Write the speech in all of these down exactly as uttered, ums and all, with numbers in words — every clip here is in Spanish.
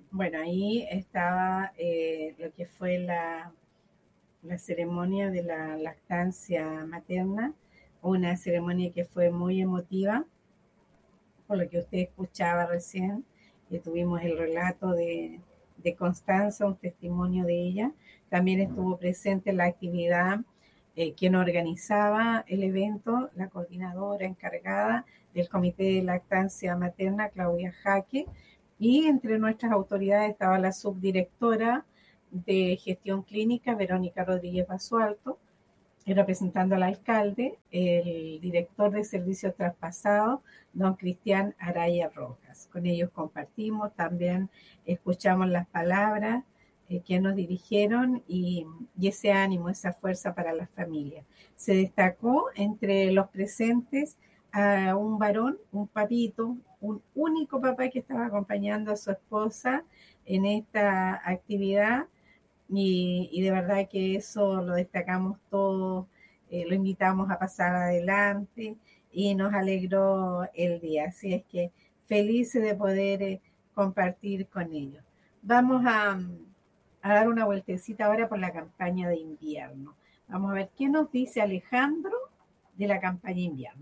Bueno, ahí estaba eh, lo que fue la, la ceremonia de la lactancia materna, una ceremonia que fue muy emotiva, por lo que usted escuchaba recién, que tuvimos el relato de, de Constanza, un testimonio de ella. También estuvo presente en la actividad eh, quien organizaba el evento, la coordinadora encargada del Comité de Lactancia Materna, Claudia Jaque, y entre nuestras autoridades estaba la subdirectora de gestión clínica, Verónica Rodríguez Basualto, representando al alcalde, el director de servicios traspasados, don Cristian Araya Rojas. Con ellos compartimos, también escuchamos las palabras eh, que nos dirigieron y, y ese ánimo, esa fuerza para las familias. Se destacó entre los presentes a un varón, un papito, un único papá que estaba acompañando a su esposa en esta actividad. Y, y de verdad que eso lo destacamos todos, eh, lo invitamos a pasar adelante y nos alegró el día. Así es que felices de poder eh, compartir con ellos. Vamos a, a dar una vueltecita ahora por la campaña de invierno. Vamos a ver qué nos dice Alejandro de la campaña invierno.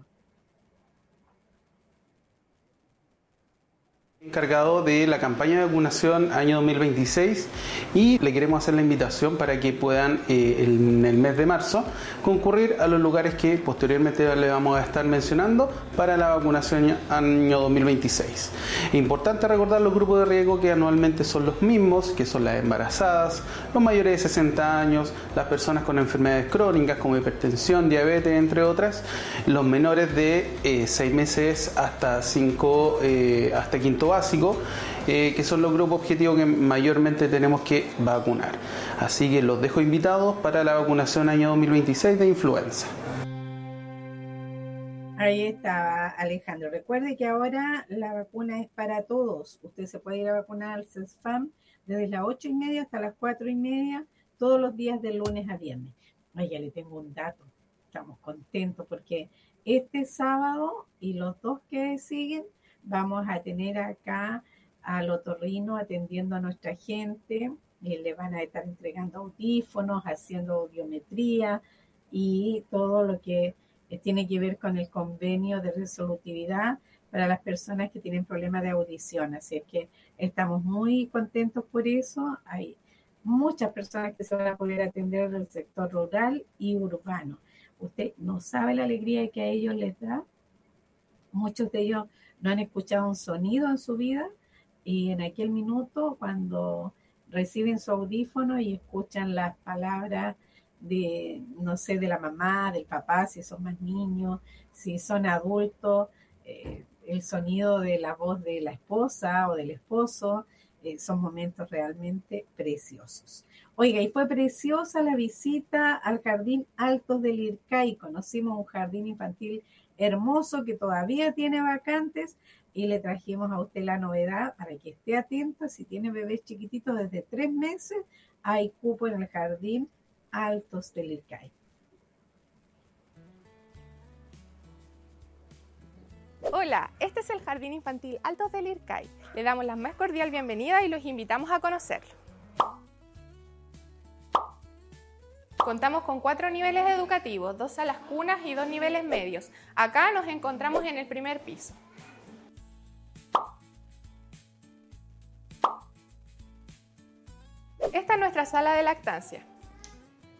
Encargado de la campaña de vacunación año dos mil veintiséis y le queremos hacer la invitación para que puedan eh, en el mes de marzo concurrir a los lugares que posteriormente le vamos a estar mencionando para la vacunación año dos mil veintiséis. Importante recordar los grupos de riesgo que anualmente son los mismos, que son las embarazadas, los mayores de sesenta años, las personas con enfermedades crónicas como hipertensión, diabetes, entre otras, los menores de eh, seis meses hasta cinco, eh, hasta quinto básico, eh, que son los grupos objetivos que mayormente tenemos que vacunar. Así que los dejo invitados para la vacunación año dos mil veintiséis de influenza. Ahí está Alejandro. Recuerde que ahora la vacuna es para todos. Usted se puede ir a vacunar al CESFAM desde las ocho y media hasta las cuatro y media, todos los días de lunes a viernes. Ay, ya le tengo un dato. Estamos contentos porque este sábado y los dos que siguen vamos a tener acá al otorrino atendiendo a nuestra gente. Y le van a estar entregando audífonos, haciendo biometría y todo lo que tiene que ver con el convenio de resolutividad para las personas que tienen problemas de audición. Así es que estamos muy contentos por eso. Hay muchas personas que se van a poder atender del sector rural y urbano. Usted no sabe la alegría que a ellos les da. Muchos de ellos no han escuchado un sonido en su vida y en aquel minuto cuando reciben su audífono y escuchan las palabras de, no sé, de la mamá, del papá, si son más niños, si son adultos, eh, el sonido de la voz de la esposa o del esposo, eh, son momentos realmente preciosos. Oiga, y fue preciosa la visita al Jardín Altos del IRCAI. Conocimos un jardín infantil hermoso que todavía tiene vacantes y le trajimos a usted la novedad para que esté atenta. Si tiene bebés chiquititos desde tres meses, hay cupo en el Jardín Altos del IRCAI. Hola, este es el Jardín Infantil Altos del IRCAI. Le damos la más cordial bienvenida y los invitamos a conocerlo. Contamos con cuatro niveles educativos, dos salas cunas y dos niveles medios. Acá nos encontramos en el primer piso. Esta es nuestra sala de lactancia.